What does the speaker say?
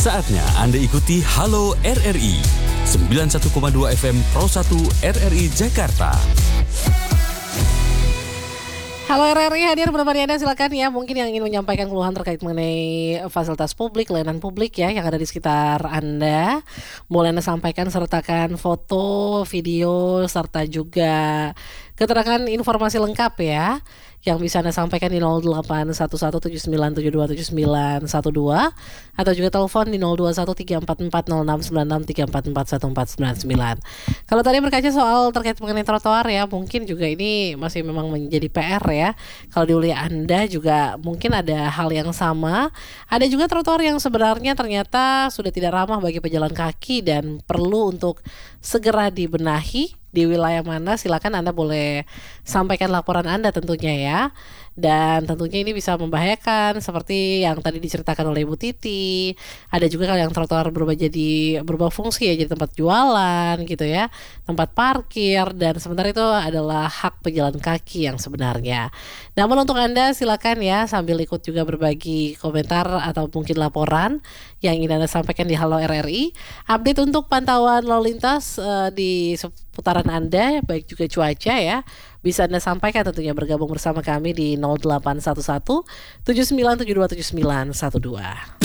Saatnya Anda ikuti Halo RRI 91,2 FM Pro 1 RRI Jakarta. Halo RRI hadir menemani Anda, silakan ya. Mungkin yang ingin menyampaikan keluhan terkait mengenai fasilitas publik, layanan publik ya yang ada di sekitar Anda, boleh Anda sampaikan, sertakan foto, video, serta juga keterangan informasi lengkap ya, yang bisa Anda sampaikan di 081179727912 atau juga telepon di 0213440696344149. Kalau tadi berkaca soal terkait mengenai trotoar ya, mungkin juga ini masih memang menjadi PR ya. Kalau di wilayah Anda juga mungkin ada hal yang sama. Ada juga trotoar yang sebenarnya ternyata sudah tidak ramah bagi pejalan kaki dan perlu untuk segera dibenahi. Di wilayah mana, silakan Anda boleh sampaikan laporan Anda tentunya ya. Dan tentunya ini bisa membahayakan seperti yang tadi diceritakan oleh Ibu Titi. Ada juga kalau yang trotoar berubah fungsi ya, jadi tempat jualan gitu ya, tempat parkir, dan sementara itu adalah hak pejalan kaki yang sebenarnya. Namun untuk Anda silakan ya sambil ikut juga berbagi komentar atau mungkin laporan yang ingin Anda sampaikan di Halo RRI. Update untuk pantauan lalu lintas di seputaran Anda, baik juga cuaca ya, bisa Anda sampaikan tentunya bergabung bersama kami di 0811 79727912.